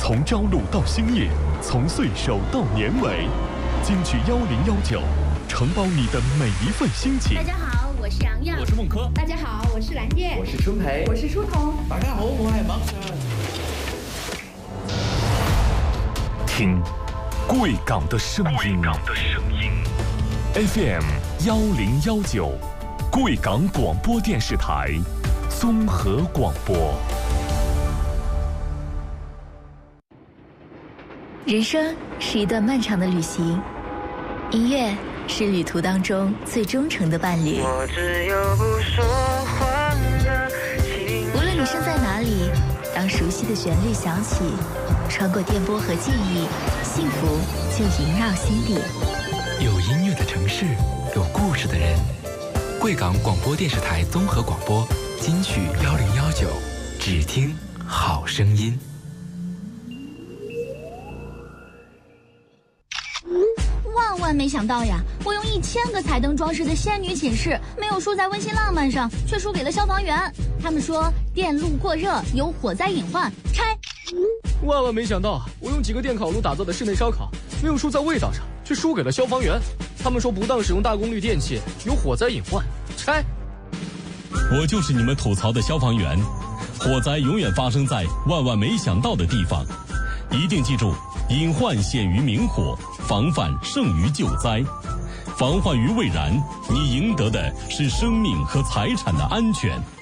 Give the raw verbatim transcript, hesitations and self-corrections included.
从朝露到星夜，从岁首到年尾，金曲幺零幺九，承包你的每一份心情。 大家好，我是洋洋， 我是孟柯。 大家好，我是蓝叶， 我是春培， 我是舒彤。 大家好，我係麥听贵港的声音，贵港的声音 ，F M 幺零幺九，贵港广播电视台综合广播。 人生是一段漫长的旅行，音乐是旅途当中最忠诚的伴侣。 我只有不说话的情无论你身在哪里，当熟悉的旋律响起，穿过电波和记忆，幸福就萦绕心底。 有音乐的城市，有故事的人。贵港广播电视台综合广播，金曲幺零幺九，只听好声音。 万万没想到呀！我用一千个彩灯装饰的仙女寝室，没有输在温馨浪漫上，却输给了消防员。他们说电路过热有火灾隐患，拆。 万万没想到，我用几个电烤炉打造的室内烧烤，没有输在味道上，却输给了消防员。他们说不当使用大功率电器有火灾隐患，拆。 我就是你们吐槽的消防员，火灾永远发生在万万没想到的地方，一定记住。隐患限于明火，防范胜于救灾。防患于未然，你赢得的是生命和财产的安全。